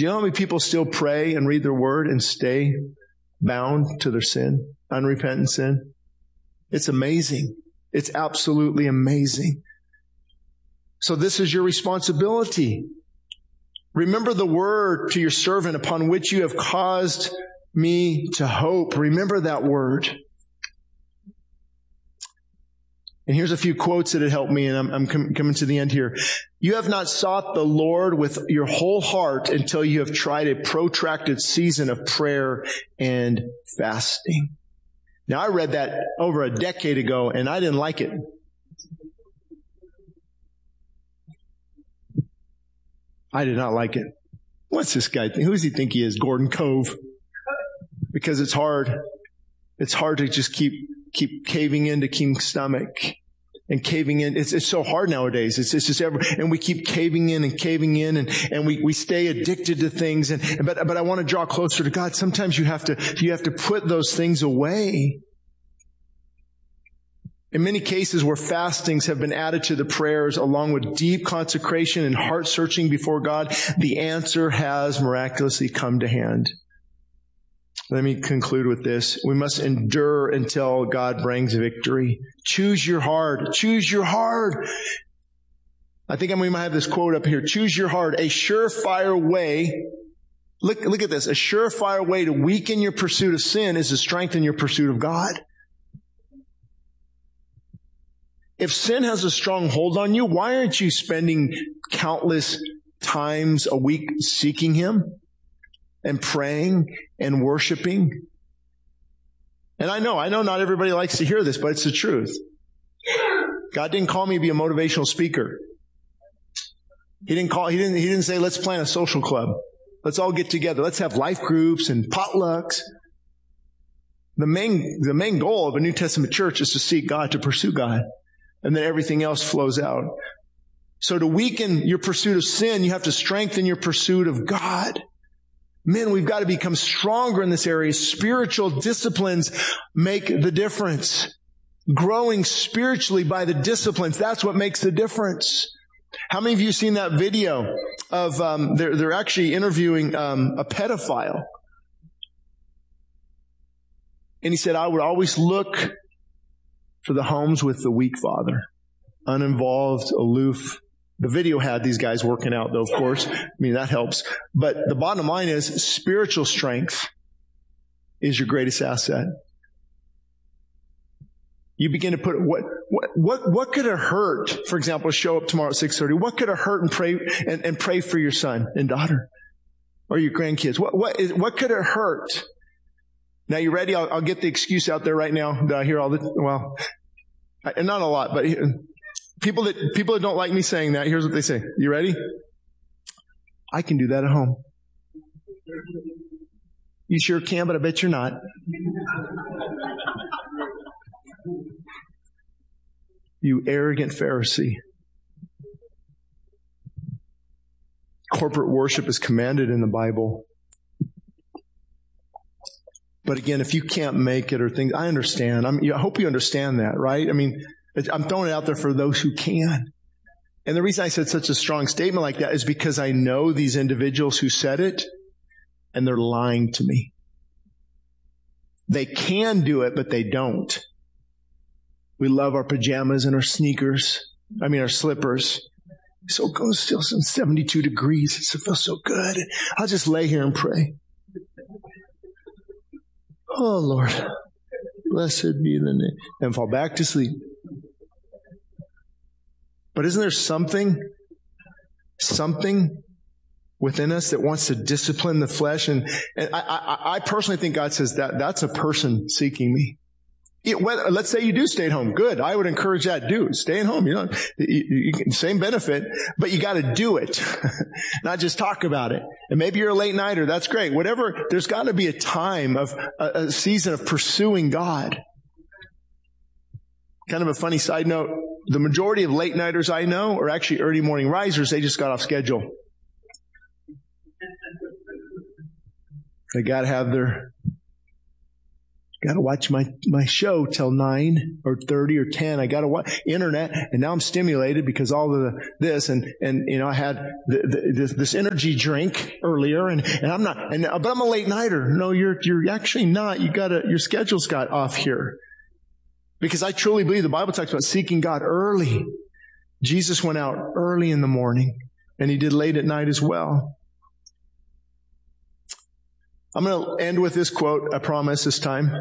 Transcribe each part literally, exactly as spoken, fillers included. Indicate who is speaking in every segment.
Speaker 1: Do you know how many people still pray and read their word and stay bound to their sin, unrepentant sin? It's amazing. It's absolutely amazing. So this is your responsibility. Remember the word to your servant upon which you have caused me to hope. Remember that word. And here's a few quotes that have helped me, and I'm, I'm com- coming to the end here. You have not sought the Lord with your whole heart until you have tried a protracted season of prayer and fasting. Now, I read that over a decade ago, and I didn't like it. I did not like it. What's this guy think? Who does he think he is? Gordon Cove. Because it's hard. It's hard to just keep keep caving into King's stomach and caving in. It's it's so hard nowadays. It's, it's just ever, and we keep caving in and caving in, and, and we, we stay addicted to things. And but but I want to draw closer to God. Sometimes you have to you have to put those things away. In many cases where fastings have been added to the prayers along with deep consecration and heart searching before God, the answer has miraculously come to hand. Let me conclude with this. We must endure until God brings victory. Choose your heart. Choose your heart. I think we might have this quote up here. Choose your heart. A surefire way. Look, look at this. A surefire way to weaken your pursuit of sin is to strengthen your pursuit of God. If sin has a strong hold on you, why aren't you spending countless times a week seeking Him and praying and worshiping? And I know, I know not everybody likes to hear this, but it's the truth. God didn't call me to be a motivational speaker. He didn't call, he didn't, he didn't say, let's plan a social club. Let's all get together. Let's have life groups and potlucks. The main, the main goal of a New Testament church is to seek God, to pursue God. And then everything else flows out. So to weaken your pursuit of sin, you have to strengthen your pursuit of God. Men, we've got to become stronger in this area. Spiritual disciplines make the difference. Growing spiritually by the disciplines, that's what makes the difference. How many of you have seen that video of, um, they're, they're actually interviewing um, a pedophile? And he said, I would always look for the homes with the weak father. Uninvolved, aloof. The video had these guys working out, though, of course. I mean, that helps. But the bottom line is, spiritual strength is your greatest asset. You begin to put, what, what, what, what could it hurt, for example, show up tomorrow at six thirty? What could it hurt and pray, and, and pray for your son and daughter? Or your grandkids? What, what is, what could it hurt? Now, you ready? I'll, I'll get the excuse out there right now. Do I hear all the, well, I, not a lot, but people that, people that don't like me saying that, here's what they say. You ready? I can do that at home. You sure can, but I bet you're not. You arrogant Pharisee. Corporate worship is commanded in the Bible. But again, if you can't make it or things, I understand. I'm, I hope you understand that, right? I mean, I'm throwing it out there for those who can. And the reason I said such a strong statement like that is because I know these individuals who said it, and they're lying to me. They can do it, but they don't. We love our pajamas and our sneakers. I mean, our slippers. So it goes still some seventy-two degrees. It feels so good. I'll just lay here and pray. Oh, Lord, blessed be the name. And fall back to sleep. But isn't there something, something within us that wants to discipline the flesh? And, and I, I, I personally think God says that that's a person seeking me. It, well, let's say you do stay at home. Good. I would encourage that. Do stay at home. You know, you, you, same benefit, but you got to do it, not just talk about it. And maybe you're a late nighter. That's great. Whatever. There's got to be a time of a, a season of pursuing God. Kind of a funny side note. The majority of late nighters I know are actually early morning risers. They just got off schedule. They got to have their Got to watch my, my show till nine or thirty or ten. I got to watch internet, and now I'm stimulated because all of the, this and, and, you know, I had the, the, this, this energy drink earlier, and, and I'm not, and, but I'm a late nighter. No, you're, you're actually not. You gotta, your schedule's got off here. Because I truly believe the Bible talks about seeking God early. Jesus went out early in the morning, and he did late at night as well. I'm going to end with this quote, I promise this time.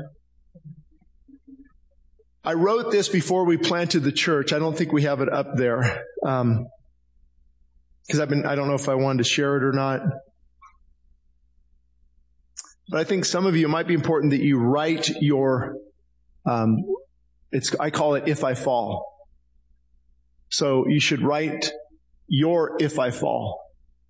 Speaker 1: I wrote this before we planted the church. I don't think we have it up there. Um, because I've been, I don't know if I wanted to share it or not. But I think some of you, it might be important that you write your, um, it's, I call it If I Fall. So you should write your If I Fall.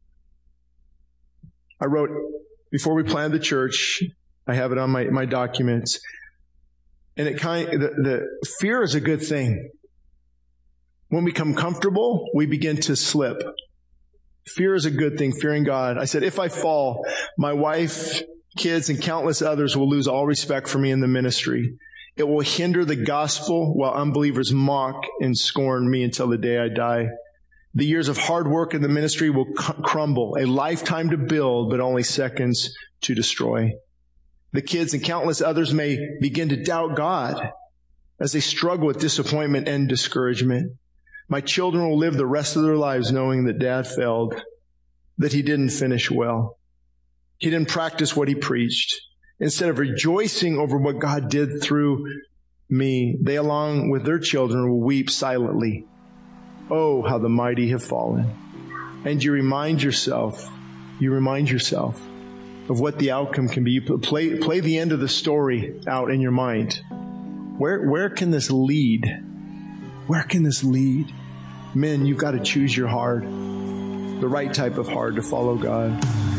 Speaker 1: I wrote, before we planted the church, I have it on my, my documents. And it kind of, the, the fear is a good thing. When we become comfortable, we begin to slip. Fear is a good thing, fearing God. I said, if I fall, my wife, kids, and countless others will lose all respect for me in the ministry. It will hinder the gospel while unbelievers mock and scorn me until the day I die. The years of hard work in the ministry will c- crumble, a lifetime to build, but only seconds to destroy. The kids and countless others may begin to doubt God as they struggle with disappointment and discouragement. My children will live the rest of their lives knowing that Dad failed, that he didn't finish well. He didn't practice what he preached. Instead of rejoicing over what God did through me, they, along with their children, will weep silently. Oh, how the mighty have fallen. And you remind yourself, you remind yourself of what the outcome can be. You play, play the end of the story out in your mind. Where, where can this lead? Where can this lead? Men, you've got to choose your heart, the right type of heart to follow God.